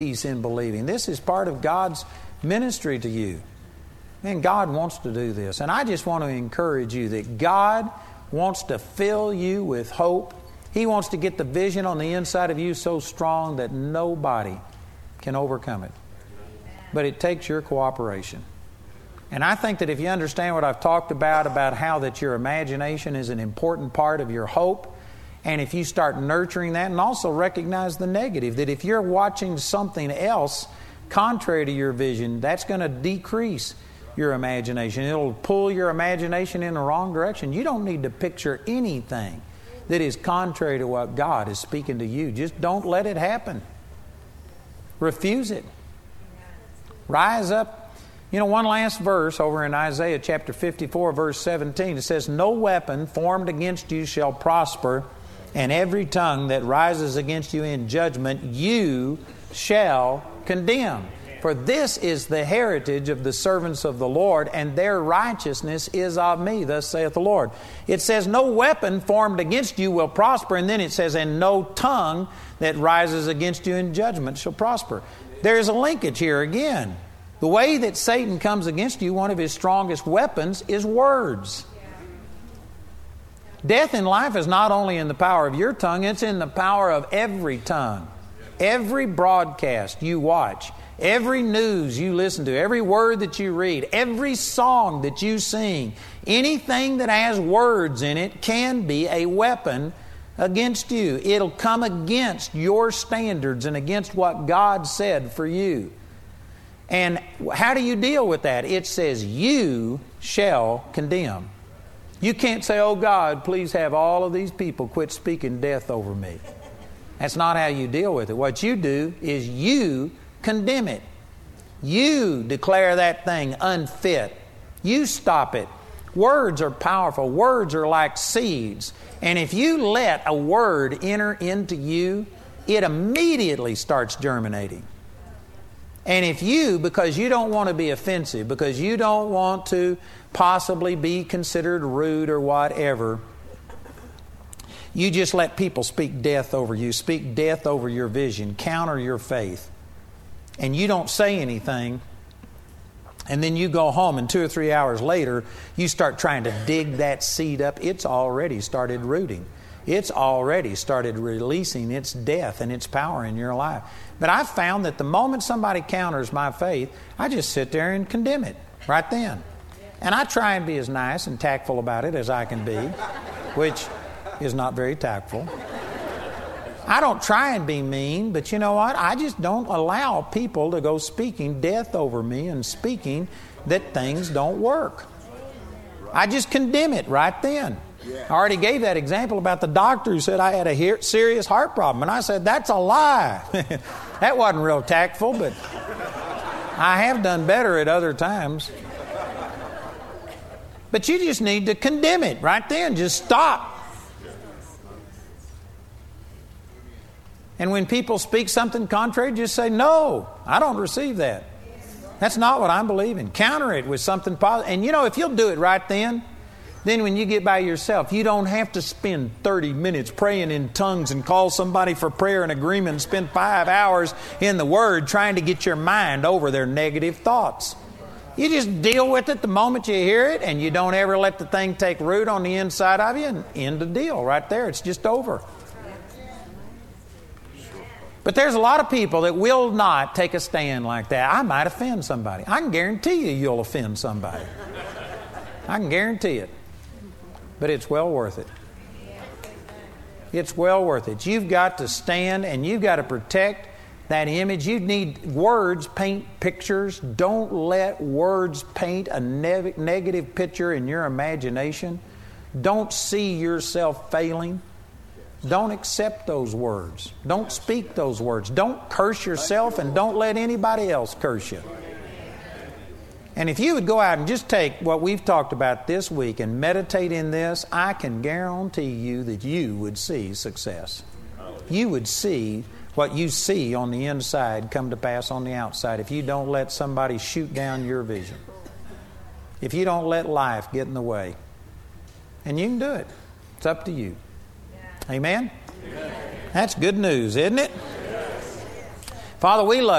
peace in believing. This is part of God's ministry to you. And God wants to do this. And I just want to encourage you that God wants to fill you with hope. He wants to get the vision on the inside of you so strong that nobody can overcome it. But it takes your cooperation. And I think that if you understand what I've talked about how that your imagination is an important part of your hope, and if you start nurturing that and also recognize the negative, that if you're watching something else contrary to your vision, that's going to decrease your imagination. It'll pull your imagination in the wrong direction. You don't need to picture anything that is contrary to what God is speaking to you. Just don't let it happen. Refuse it. Rise up. One last verse over in Isaiah chapter 54, verse 17. It says, "No weapon formed against you shall prosper, and every tongue that rises against you in judgment you shall condemn. For this is the heritage of the servants of the Lord, and their righteousness is of me, thus saith the Lord." It says, no weapon formed against you will prosper, and then it says, and no tongue that rises against you in judgment shall prosper. There's a linkage here again. The way that Satan comes against you, one of his strongest weapons is words. Death in life is not only in the power of your tongue, it's in the power of every tongue. Every broadcast you watch, every news you listen to, every word that you read, every song that you sing, anything that has words in it can be a weapon against you. It'll come against your standards and against what God said for you. And how do you deal with that? It says, you shall condemn. You can't say, oh God, please have all of these people quit speaking death over me. That's not how you deal with it. What you do is you condemn it. You declare that thing unfit. You stop it. Words are powerful. Words are like seeds. And if you let a word enter into you, it immediately starts germinating. And if you, because you don't want to be offensive, because you don't want to possibly be considered rude or whatever, you just let people speak death over you, speak death over your vision, counter your faith, and you don't say anything, and then you go home and 2 or 3 hours later, you start trying to dig that seed up, it's already started rooting. It's already started releasing its death and its power in your life. But I've found that the moment somebody counters my faith, I just sit there and condemn it right then. And I try and be as nice and tactful about it as I can be, which is not very tactful. I don't try and be mean, but you know what? I just don't allow people to go speaking death over me and speaking that things don't work. I just condemn it right then. I already gave that example about the doctor who said I had a serious heart problem. And I said, that's a lie. That wasn't real tactful, but I have done better at other times. But you just need to condemn it right then. Just stop. And when people speak something contrary, just say, no, I don't receive that. That's not what I'm believing. Counter it with something positive. And if you'll do it right then when you get by yourself, you don't have to spend 30 minutes praying in tongues and call somebody for prayer and agreement and spend 5 hours in the Word trying to get your mind over their negative thoughts. You just deal with it the moment you hear it, and you don't ever let the thing take root on the inside of you, and end the deal right there. It's just over. But there's a lot of people that will not take a stand like that. I might offend somebody. I can guarantee you'll offend somebody. I can guarantee it. But it's well worth it. It's well worth it. You've got to stand and you've got to protect that image. You need words paint pictures. Don't let words paint a negative picture in your imagination. Don't see yourself failing. Don't accept those words. Don't speak those words. Don't curse yourself, and don't let anybody else curse you. And if you would go out and just take what we've talked about this week and meditate in this, I can guarantee you that you would see success. You would see what you see on the inside come to pass on the outside if you don't let somebody shoot down your vision. If you don't let life get in the way. And you can do it. It's up to you. Amen? That's good news, isn't it? Father, we love